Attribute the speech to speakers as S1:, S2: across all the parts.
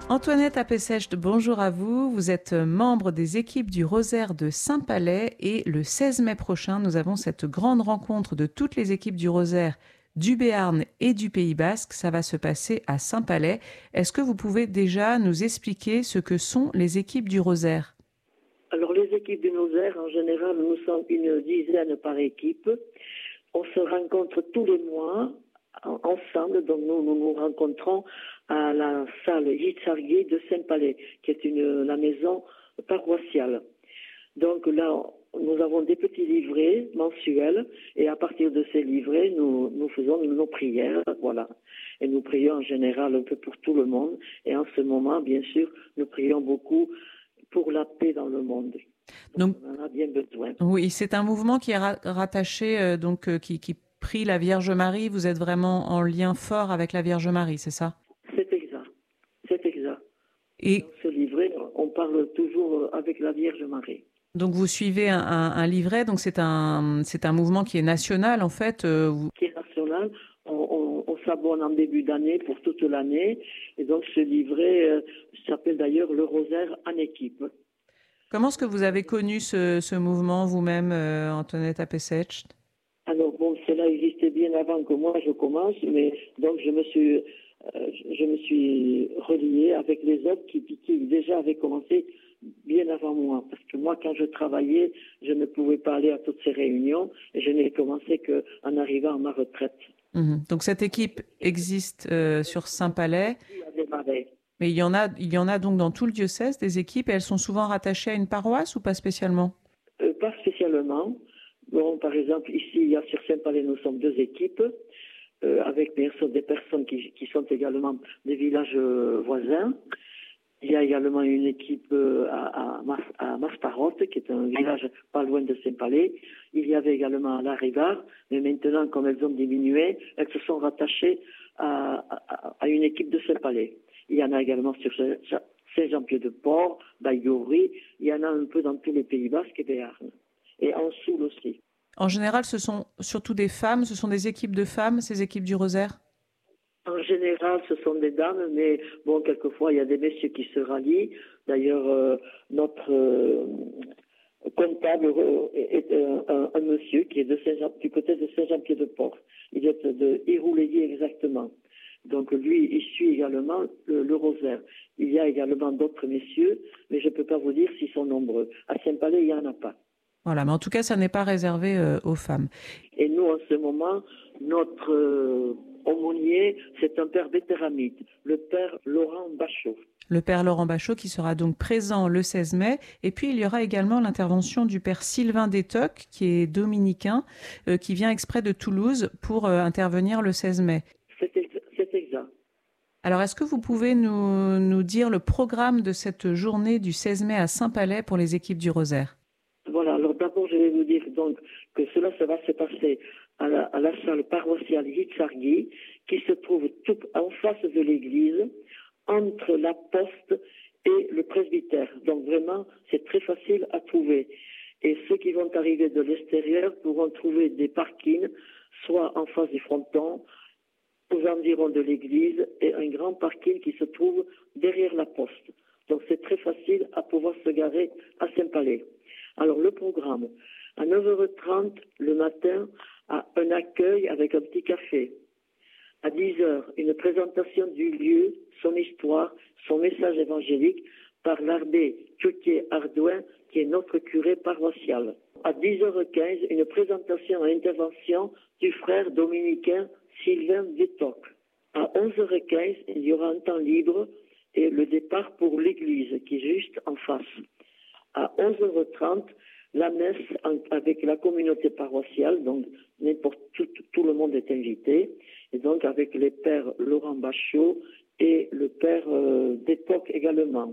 S1: Antoinette Apessèche, bonjour à vous. Vous êtes membre des équipes du Rosaire de Saint-Palais et le 16 mai prochain, nous avons cette grande rencontre de toutes les équipes du Rosaire du Béarn et du Pays Basque. Ça va se passer à Saint-Palais. Est-ce que vous pouvez déjà nous expliquer ce que sont les équipes du Rosaire ?
S2: Alors les équipes du Rosaire, en général, nous sommes une dizaine par équipe. On se rencontre tous les mois ensemble, donc nous rencontrons à la salle Yitzhari de Saint-Palais, qui est la maison paroissiale. Donc là, nous avons des petits livrets mensuels, et à partir de ces livrets, nous faisons nos prières, voilà. Et nous prions en général un peu pour tout le monde, et en ce moment, bien sûr, nous prions beaucoup pour la paix dans le monde. Donc on en a bien besoin.
S1: Oui, c'est un mouvement qui est rattaché, qui prie la Vierge Marie. Vous êtes vraiment en lien fort avec la Vierge Marie, c'est ça ?
S2: C'est exact, c'est exact.
S1: Et
S2: dans ce livret, on parle toujours avec la Vierge Marie.
S1: Donc vous suivez un livret, donc c'est un mouvement qui est national en fait.
S2: Qui est national, on s'abonne en début d'année pour toute l'année, et donc ce livret s'appelle d'ailleurs le Rosaire en équipe.
S1: Comment est-ce que vous avez connu ce mouvement vous-même, Antoinette Apessèche ?
S2: Alors bon, cela existait bien avant que moi je commence, mais donc je me suis relié avec les autres qui déjà avaient commencé bien avant moi. Parce que moi, quand je travaillais, je ne pouvais pas aller à toutes ces réunions et je n'ai commencé qu'en arrivant à ma retraite.
S1: Donc cette équipe existe sur Saint-Palais. Mais il y en a donc dans tout le diocèse des équipes et elles sont souvent rattachées à une paroisse ou pas spécialement ?
S2: Pas spécialement. Bon, par exemple, ici, sur Saint-Palais, nous sommes 2 équipes, avec bien sûr des personnes qui sont également des villages voisins. Il y a également une équipe à Masparotte, qui est un village pas loin de Saint-Palais. Il y avait également à La Rivard, mais maintenant, comme elles ont diminué, elles se sont rattachées à une équipe de Saint-Palais. Il y en a également sur Saint-Jean-Pied-de-Port, Baïgorry, il y en a un peu dans tous les Pays Basques et Béarn. Et en Soule aussi.
S1: En général, ce sont surtout des femmes, ce sont des équipes de femmes, ces équipes du Rosaire ?
S2: En général, ce sont des dames, mais bon, quelquefois, il y a des messieurs qui se rallient. D'ailleurs, notre comptable est un monsieur qui est du côté de Saint-Jean-Pied-de-Port. Il est de Iroulégué exactement. Donc lui, il suit également le Rosaire. Il y a également d'autres messieurs, mais je ne peux pas vous dire s'ils sont nombreux. À Saint-Palais, il n'y en a pas.
S1: Voilà, mais en tout cas, ça n'est pas réservé aux femmes.
S2: Et nous, en ce moment, notre aumônier, c'est un père béthéramite, le père Laurent Bachot.
S1: Le père Laurent Bachot qui sera donc présent le 16 mai. Et puis, il y aura également l'intervention du père Sylvain Détoc, qui est dominicain, qui vient exprès de Toulouse pour intervenir le 16 mai.
S2: C'est exact.
S1: Alors, est-ce que vous pouvez nous dire le programme de cette journée du 16 mai à Saint-Palais pour les équipes du Rosaire ?
S2: Voilà, alors d'abord, je vais vous dire donc que ça va se passer à la salle paroissiale Yitzhari, qui se trouve tout en face de l'église, entre la poste et le presbytère. Donc vraiment, c'est très facile à trouver. Et ceux qui vont arriver de l'extérieur pourront trouver des parkings, soit en face du fronton, aux environs de l'église, et un grand parking qui se trouve derrière la poste. Donc c'est très facile à pouvoir se garer à Saint-Palais. Alors le programme, à 9h30 le matin, un accueil avec un petit café. À 10h, une présentation du lieu, son histoire, son message évangélique par l'abbé Tchoutier-Ardouin, qui est notre curé paroissial. À 10h15, une présentation et intervention du frère dominicain Sylvain Détoc. À 11h15, il y aura un temps libre et le départ pour l'église, qui est juste en face. À 11h30, la messe avec la communauté paroissiale, donc tout le monde est invité, et donc avec les pères Laurent Bachot et le père Détoc également.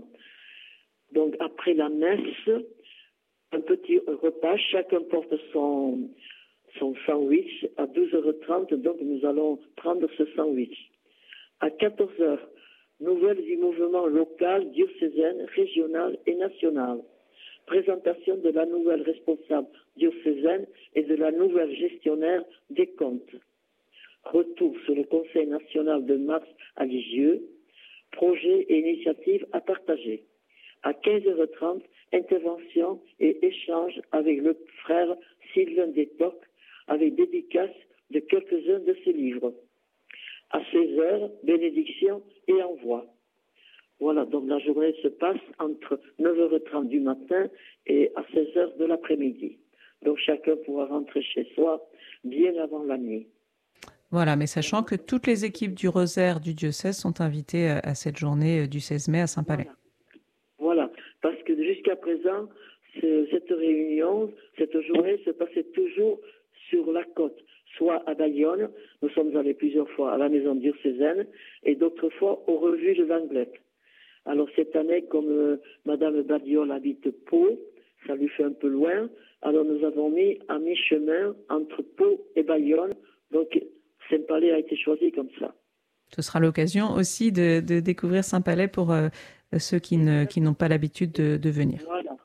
S2: Donc après la messe, un petit repas, chacun porte son sandwich. À 12h30, donc nous allons prendre ce sandwich. À 14h, nouvelles du mouvement local, diocésaine, régional et national. Présentation de la nouvelle responsable diocésaine et de la nouvelle gestionnaire des comptes. Retour sur le Conseil national de mars à Lisieux. projets et initiatives à partager. À 15h30, intervention et échange avec le frère Sylvain Détoc, avec dédicace de quelques-uns de ses livres. À 16h, bénédiction et envoi. Voilà, donc la journée se passe entre 9h30 du matin et à 16h de l'après-midi. Donc chacun pourra rentrer chez soi bien avant la nuit.
S1: Voilà, mais sachant que toutes les équipes du Rosaire du diocèse sont invitées à cette journée du 16 mai à Saint-Palais.
S2: Voilà, parce que jusqu'à présent, cette réunion, cette journée se passait toujours sur la côte, soit à Bayonne, nous sommes allés plusieurs fois à la maison diocésaine, et d'autres fois au Refuge de l'Anglette. Alors cette année, comme Madame Badiol habite Pau, ça lui fait un peu loin, alors nous avons mis à mi-chemin entre Pau et Bayonne, donc Saint-Palais a été choisi comme ça.
S1: Ce sera l'occasion aussi de découvrir Saint-Palais pour ceux qui n'ont pas l'habitude de venir.
S2: Voilà,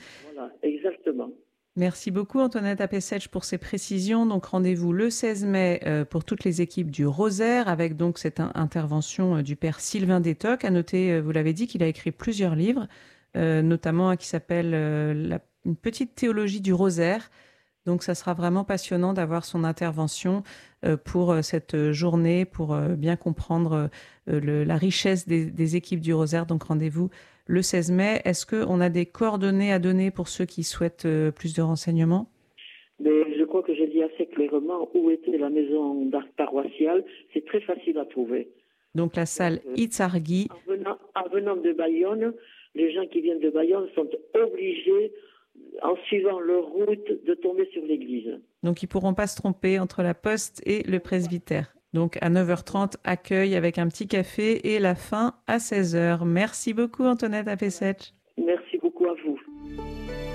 S2: exactement.
S1: Merci beaucoup Antoinette Apessetch pour ces précisions. Donc rendez-vous le 16 mai pour toutes les équipes du Rosaire avec donc cette intervention du père Sylvain Détoc. À noter, vous l'avez dit, qu'il a écrit plusieurs livres, notamment un qui s'appelle Une petite théologie du Rosaire. Donc ça sera vraiment passionnant d'avoir son intervention pour cette journée, pour bien comprendre la richesse des équipes du Rosaire. Donc rendez-vous le 16 mai. Est-ce qu'on a des coordonnées à donner pour ceux qui souhaitent plus de renseignements?
S2: Mais je crois que j'ai dit assez clairement où était la maison d'art paroissiale. C'est très facile à trouver.
S1: Donc la salle Itzargui.
S2: En venant de Bayonne, les gens qui viennent de Bayonne sont obligés, en suivant leur route, de tomber sur l'église.
S1: Donc ils ne pourront pas se tromper entre la poste et le presbytère. Donc à 9h30, accueil avec un petit café et la fin à 16h. Merci beaucoup Antoinette Apessetch.
S2: Merci beaucoup à vous.